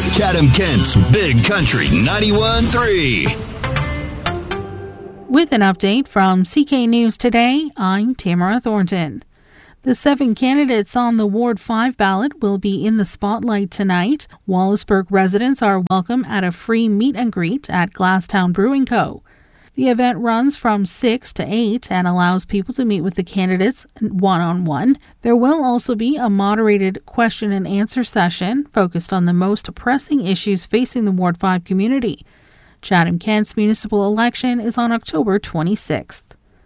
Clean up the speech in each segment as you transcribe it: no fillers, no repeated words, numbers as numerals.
Chatham-Kent's Big Country 91.3. With an update from CK News Today, I'm Tamara Thornton. The 7 candidates on the Ward 5 ballot will be in the spotlight tonight. Wallaceburg residents are welcome at a free meet and greet at Glasstown Brewing Co. The event runs from 6 to 8 and allows people to meet with the candidates one-on-one. There will also be a moderated question and answer session focused on the most pressing issues facing the Ward 5 community. Chatham-Kent's municipal election is on October 26th.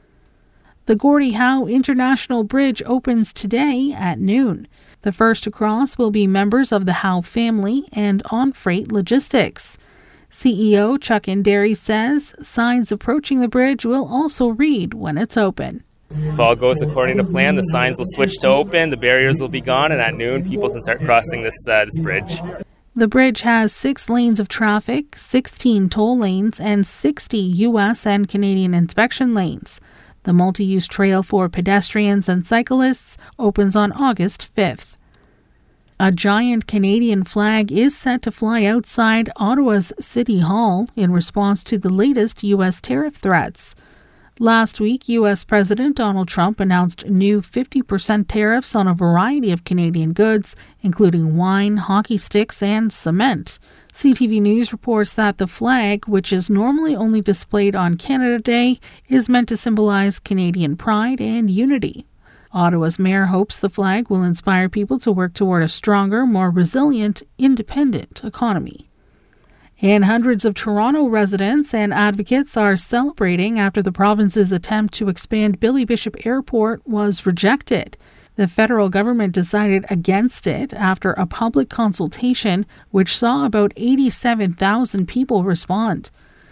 The Gordie Howe International Bridge opens today at noon. The first to cross will be members of the Howe family and On Freight Logistics. CEO Chuck Inderi says signs approaching the bridge will also read when it's open. If all goes according to plan, the signs will switch to open, the barriers will be gone, and at noon people can start crossing this bridge. The bridge has 6 lanes of traffic, 16 toll lanes, and 60 U.S. and Canadian inspection lanes. The multi-use trail for pedestrians and cyclists opens on August 5th. A giant Canadian flag is set to fly outside Ottawa's City Hall in response to the latest U.S. tariff threats. Last week, U.S. President Donald Trump announced new 50% tariffs on a variety of Canadian goods, including wine, hockey sticks, and cement. CTV News reports that the flag, which is normally only displayed on Canada Day, is meant to symbolize Canadian pride and unity. Ottawa's mayor hopes the flag will inspire people to work toward a stronger, more resilient, independent economy. And hundreds of Toronto residents and advocates are celebrating after the province's attempt to expand Billy Bishop Airport was rejected. The federal government decided against it after a public consultation which saw about 87,000 people respond.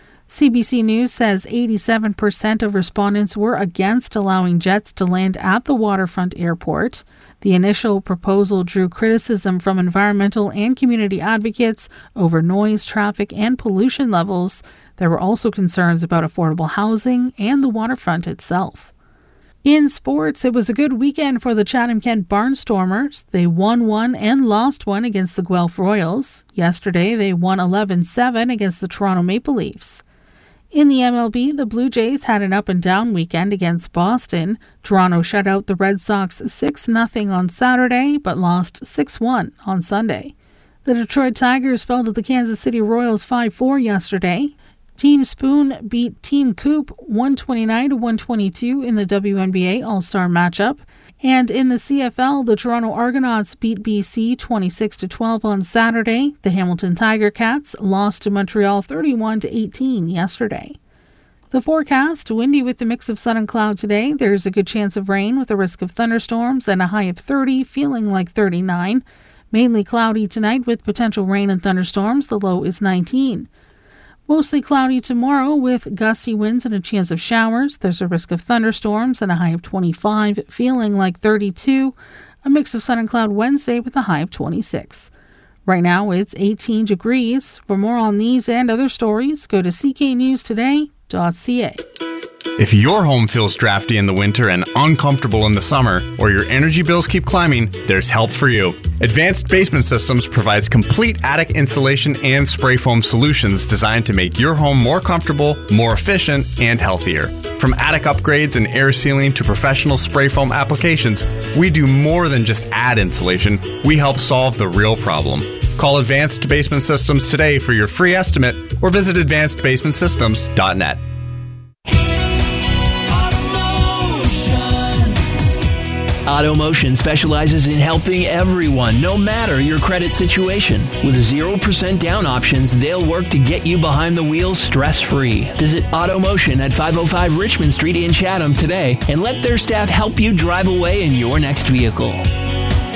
CBC News says 87% of respondents were against allowing jets to land at the waterfront airport. The initial proposal drew criticism from environmental and community advocates over noise, traffic, and pollution levels. There were also concerns about affordable housing and the waterfront itself. In sports, it was a good weekend for the Chatham-Kent Barnstormers. They won one and lost one against the Guelph Royals. Yesterday, they won 11-7 against the Toronto Maple Leafs. In the MLB, the Blue Jays had an up-and-down weekend against Boston. Toronto shut out the Red Sox 6-0 on Saturday, but lost 6-1 on Sunday. The Detroit Tigers fell to the Kansas City Royals 5-4 yesterday. Team Spoon beat Team Coop 129-122 in the WNBA All-Star matchup. And in the CFL, the Toronto Argonauts beat BC 26-12 on Saturday. The Hamilton Tiger Cats lost to Montreal 31-18 yesterday. The forecast, windy with a mix of sun and cloud today. There's a good chance of rain with a risk of thunderstorms and a high of 30, feeling like 39. Mainly cloudy tonight with potential rain and thunderstorms. The low is 19. Mostly cloudy tomorrow with gusty winds and a chance of showers. There's a risk of thunderstorms and a high of 25, feeling like 32. A mix of sun and cloud Wednesday with a high of 26. Right now it's 18 degrees. For more on these and other stories, go to cknewstoday.ca. If your home feels drafty in the winter and uncomfortable in the summer, or your energy bills keep climbing, there's help for you. Advanced Basement Systems provides complete attic insulation and spray foam solutions designed to make your home more comfortable, more efficient, and healthier. From attic upgrades and air sealing to professional spray foam applications, we do more than just add insulation. We help solve the real problem. Call Advanced Basement Systems today for your free estimate or visit advancedbasementsystems.net. AutoMotion specializes in helping everyone, no matter your credit situation. With 0% down options, they'll work to get you behind the wheel stress-free. Visit AutoMotion at 505 Richmond Street in Chatham today and let their staff help you drive away in your next vehicle.